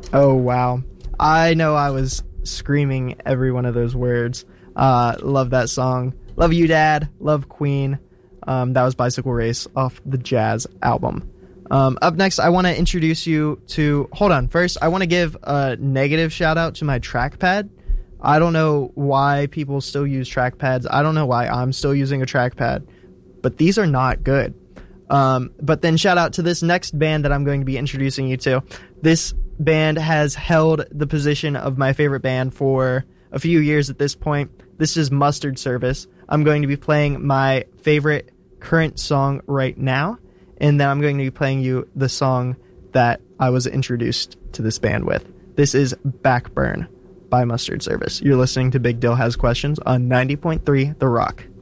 Oh, wow. I know I was screaming every one of those words. Love that song. Love You, Dad. Love Queen. That was Bicycle Race off the Jazz album. Up next, I want to introduce you to... Hold on. First, I want to give a negative shout-out to my trackpad. I don't know why people still use trackpads. I don't know why I'm still using a trackpad. But these are not good. But then shout out to this next band that I'm going to be introducing you to. This band has held the position of my favorite band for a few years at this point. This is Mustard Service. I'm going to be playing my favorite current song right now, and then I'm going to be playing you the song that I was introduced to this band with. This is Backburn by Mustard Service. You're listening to Big Dill Has Questions on 90.3 The Rock.